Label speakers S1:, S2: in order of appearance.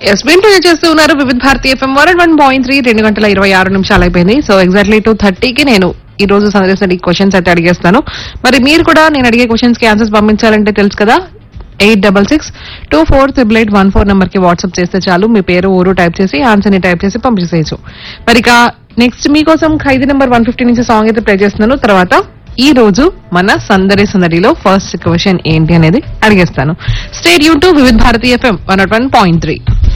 S1: Yes వింటూ చేస్తూ ఉన్నారు వివిధ భారతీయ ఎఫ్ఎం 101.3 2 గంటల 26 నిమిషాలు అయిపోయింది. సో ఎగ్జాక్ట్లీ 2:30కి నేను ఈ రోజు సందేశం క్వశ్చన్స్ అయితే అడిగేస్తాను. మరి మీరు కూడా నేను అడిగే క్వశ్చన్స్ కి ఆన్సర్స్ పంపించాలంటే తెలుసు కదా, 8662488814 నెంబర్ కి వాట్సాప్ చేస్తే చాలు. మీ పేరు ఊరు టైప్ చేసి ఆన్సర్ ని టైప్ చేసి పంపించేసేయచ్చు. మరి ఇక నెక్స్ట్ మీకోసం ఖైదీ నెంబర్ 150 నుంచి సాంగ్ అయితే ప్లే చేస్తున్నాను. తర్వాత ఈ రోజు మన సందడిలో ఫస్ట్ క్వశ్చన్ ఏంటి అనేది అడిగేస్తాను. స్టేట్ యూ టు వివిధ భారతీయ ఎఫ్ఎం 101.3.